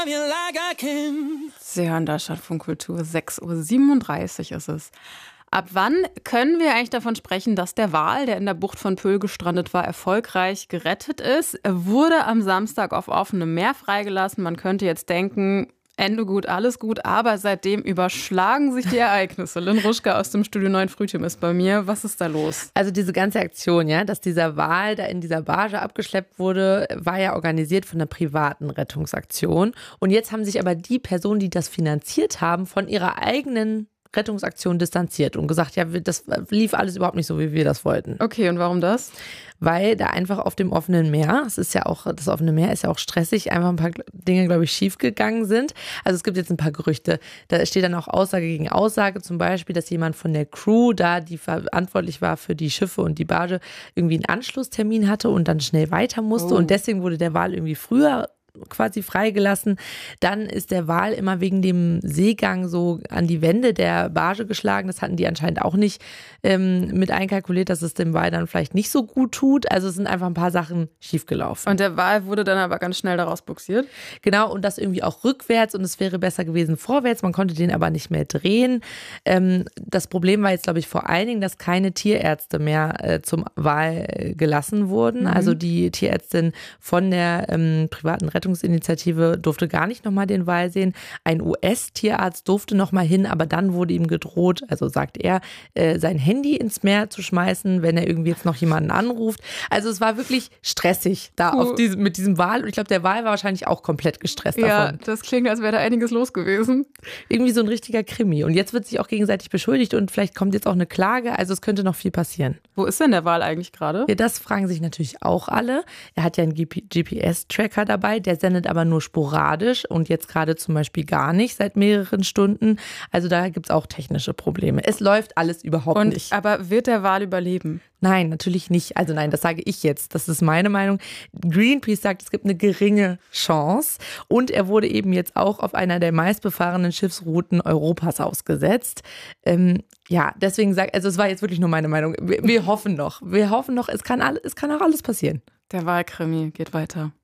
Sie hören Deutschlandfunk Kultur, 6:37 Uhr ist es. Ab wann können wir eigentlich davon sprechen, dass der Wal, der in der Bucht von Pöhl gestrandet war, erfolgreich gerettet ist? Er wurde am Samstag auf offenem Meer freigelassen. Man könnte jetzt denken, Ende gut, alles gut, aber seitdem überschlagen sich die Ereignisse. Lynn Ruschka aus dem Studio 9 Frühteam ist bei mir. Was ist da los? Also diese ganze Aktion, ja, dass dieser Wal da in dieser Barge abgeschleppt wurde, war ja organisiert von einer privaten Rettungsaktion. Und jetzt haben sich aber die Personen, die das finanziert haben, von ihrer eigenen Rettungsaktion distanziert und gesagt, ja, das lief alles überhaupt nicht so, wie wir das wollten. Okay, und warum das? Weil da einfach auf dem offenen Meer, das offene Meer ist ja auch stressig, einfach ein paar Dinge, glaube ich, schiefgegangen sind. Also es gibt jetzt ein paar Gerüchte. Da steht dann auch Aussage gegen Aussage, zum Beispiel, dass jemand von der Crew da, die verantwortlich war für die Schiffe und die Barge, irgendwie einen Anschlusstermin hatte und dann schnell weiter musste. Und deswegen wurde der Wal irgendwie früher quasi freigelassen. Dann ist der Wal immer wegen dem Seegang so an die Wände der Barge geschlagen. Das hatten die anscheinend auch nicht mit einkalkuliert, dass es dem Wal dann vielleicht nicht so gut tut. Also es sind einfach ein paar Sachen schiefgelaufen. Und der Wal wurde dann aber ganz schnell daraus bugsiert? Genau, und das irgendwie auch rückwärts und es wäre besser gewesen vorwärts. Man konnte den aber nicht mehr drehen. Das Problem war jetzt, glaube ich, vor allen Dingen, dass keine Tierärzte mehr zum Wal gelassen wurden. Also die Tierärztin von der privaten Rettungsinitiative durfte gar nicht nochmal den Wal sehen. Ein US-Tierarzt durfte nochmal hin, aber dann wurde ihm gedroht, also sagt er, sein Handy ins Meer zu schmeißen, wenn er irgendwie jetzt noch jemanden anruft. Also es war wirklich stressig da mit diesem Wal. Und ich glaube, der Wal war wahrscheinlich auch komplett gestresst davon. Ja, das klingt, als wäre da einiges los gewesen. Irgendwie so ein richtiger Krimi. Und jetzt wird sich auch gegenseitig beschuldigt und vielleicht kommt jetzt auch eine Klage. Also es könnte noch viel passieren. Wo ist denn der Wal eigentlich gerade? Ja, das fragen sich natürlich auch alle. Er hat ja einen GPS-Tracker dabei, der sendet aber nur sporadisch und jetzt gerade zum Beispiel gar nicht seit mehreren Stunden. Also da gibt es auch technische Probleme. Es läuft alles überhaupt nicht. Aber wird der Wal überleben? Nein, natürlich nicht. Also nein, das sage ich jetzt. Das ist meine Meinung. Greenpeace sagt, es gibt eine geringe Chance. Und er wurde eben jetzt auch auf einer der meistbefahrenen Schiffsrouten Europas ausgesetzt. Deswegen also es war jetzt wirklich nur meine Meinung. Wir hoffen noch. Es kann auch alles passieren. Der Walkrimi geht weiter.